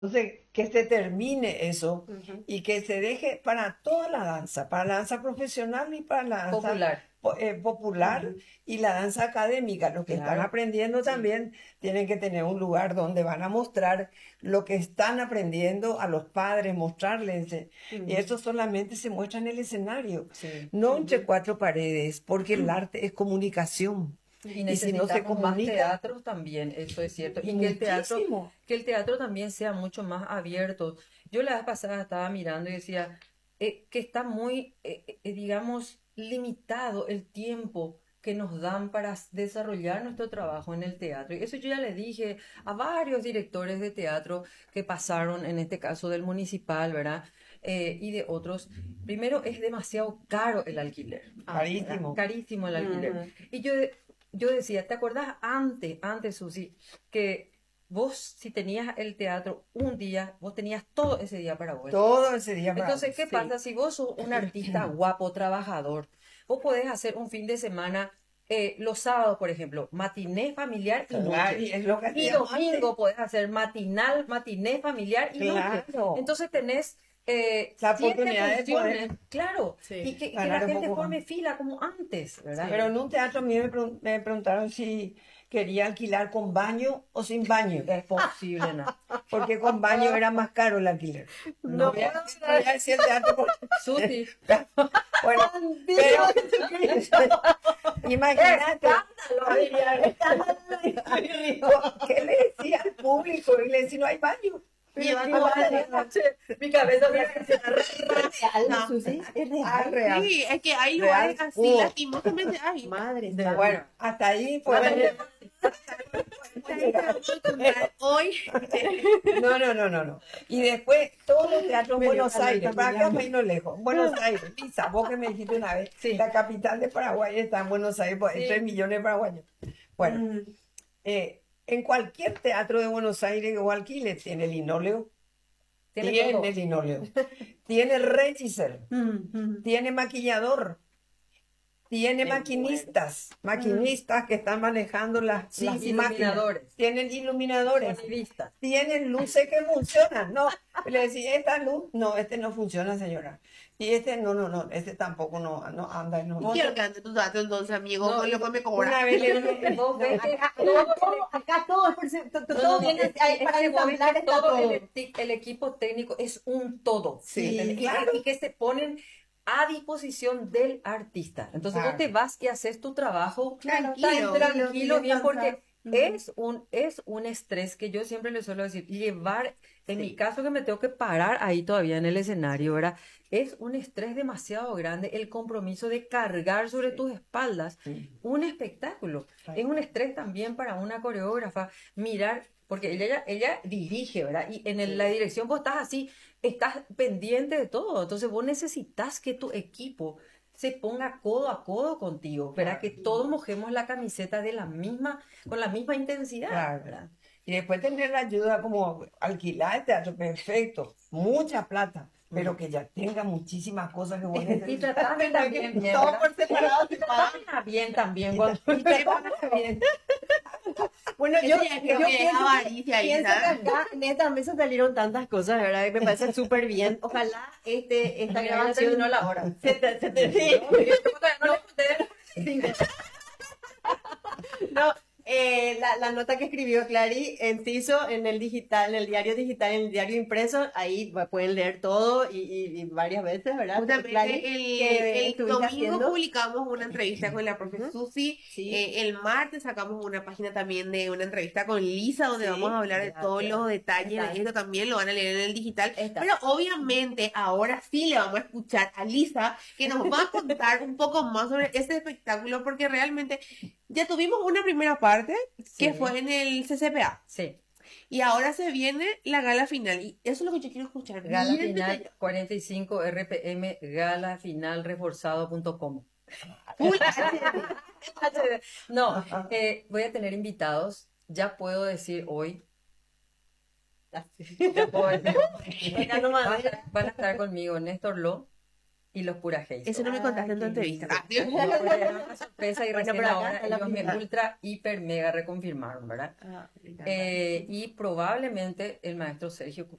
Entonces, que se termine eso Ujú. y que se deje para la danza profesional y para la danza Popular. popular Ujú. y la danza académica. Los que están Claro. aprendiendo Sí. también tienen que tener un lugar donde van a mostrar lo que están aprendiendo a los padres, mostrarles. Y Ujú. eso solamente se muestra en el escenario, Sí. no entre Ujú. cuatro paredes, porque el arte es comunicación. Y Y si no se necesitamos más comunica, teatros también, eso es cierto. y Y muchísimo. que el teatro también sea mucho más abierto. Yo la vez pasada estaba mirando y decía que está muy, digamos, limitado el tiempo que nos dan para desarrollar nuestro trabajo en el teatro. Y eso yo ya le dije a varios directores de teatro que pasaron, en este caso del municipal, ¿verdad? Y de otros. Primero, es demasiado caro el alquiler. ¿Verdad? Carísimo. Carísimo el alquiler. Ujú. Y yo decía, ¿te acordás antes, Susi, que vos si tenías el teatro un día, vos tenías todo ese día para vos? Todo ese día para Entonces, vos. ¿qué Sí. pasa si vos sos un artista guapo, trabajador? Vos podés hacer un fin de semana, los sábados, por ejemplo, matiné familiar y Claro, noche. y es lo que Y hacíamos antes. domingo podés hacer matiné familiar y noche. Claro. Entonces tenés La siete oportunidad de funciones, poder claro, Sí. que la ganar un gente poco más. forme fila como antes, ¿verdad? Pero Sí. en un teatro a mí me preguntaron si quería alquilar con baño o sin baño. Es posible, ¿no? Porque con baño era más caro el alquiler. No No puedo voy a decir el teatro porque... Susi, Bueno, pero imagínate, ¿qué le decía al público? Y le decía, no hay baño. Lleva Y tu vos baño. tenés- mi cabeza me Real, No. Susi, es Ah, real. real. Sí, es que hay Real. lugares así, Hubo. lastimosamente hay. Madre De- santa. Bueno, hasta ahí fue. Hoy, No, no, no, no, no. Y después todos los teatros en Me dio Buenos calor Aires, para también, acá para irnos lejos. Buenos Aires, Pisa, vos que me dijiste una vez, Sí. la capital de Paraguay está en Buenos Aires, pues, hay Sí. 3 millones de paraguayos. Bueno, Mm. en cualquier teatro de Buenos Aires o alquiler tiene linóleo, Tiene tiene todo. linóleo, tiene regisseur, Mm. tiene maquillador, tiene Me maquinistas que están manejando las máquinas, iluminadores. tienen iluminadores, Sonidistas. tienen luces que funcionan, no, le decía, esta luz, no, este no funciona, señora, y este, no, no, no, este tampoco no, no anda, no. y quiero que ande tu dato entonces, amigo, No, con lo que me Una cobra. vez le dije, Vos ves que Acá todo es todo viene ahí para es que vos ves ensamblar que está todo. el equipo técnico es un todo. Sí, ¿entendés? claro. Y que se ponen a disposición del artista. Entonces vos Claro. te vas y haces tu trabajo Tranquilo. tranquilo, bien, porque Ujú. es un estrés que yo siempre le suelo decir, llevar, en mi caso que me tengo que parar ahí todavía en el escenario, ¿verdad? Es un estrés demasiado grande el compromiso de cargar sobre tus espaldas Sí. un espectáculo. Es un estrés también para una coreógrafa mirar, porque ella dirige, ¿verdad? Y en la dirección vos estás así, estás pendiente de todo. Entonces vos necesitas que tu equipo se ponga codo a codo contigo, ¿verdad? Que todos mojemos la camiseta con la misma intensidad, Claro. ¿verdad? Y después tener la ayuda como alquilar el teatro, perfecto, mucha plata, pero que ya tenga muchísimas cosas que vos Y necesitas. tratame también bien, Todo ¿verdad? por separado se paga. Tratame bien también cuando Y te pagas bien. Bueno, Eso ya creo que es avaricia ahí, pienso que ¿sabes? acá en esta mesa salieron tantas cosas, ¿verdad? Y me parece súper bien. Ojalá esta Mira, ya grabación terminó la hora. sí. No le conté. No, la nota que escribió Clary Enciso en el digital, en el diario digital, en el diario impreso, ahí pueden leer todo y varias veces, ¿verdad? Justamente Clary, que el estuviste domingo haciendo. publicamos una entrevista con la profe Susi. Sí. El martes sacamos una página también de una entrevista con Lisa, donde Sí, vamos a hablar de ya, todos ya. los detalles Está. de esto. También lo van a leer en el digital. Está. Pero obviamente ahora sí le vamos a escuchar a Lisa, que nos va a contar un poco más sobre este espectáculo, porque realmente ya tuvimos una primera parte que Sí. fue en el CCPA. Sí. Y ahora se viene la gala final. Y eso es lo que yo quiero escuchar. Gala bien final detallado. 45 RPM, galafinalreforzado.com. Full No, voy a tener invitados. Ya puedo decir hoy. Ya puedo decir. Venga nomás. Van a estar conmigo Néstor Lo, y los pura hate. Eso no me contaste en tu qué entrevista. lindo. Ah, Era una sorpresa y Bueno, recién pero acá ahora está la ellos me primera. ultra, hiper, mega reconfirmaron, ¿verdad? Ah, me encanta. Y probablemente el maestro Sergio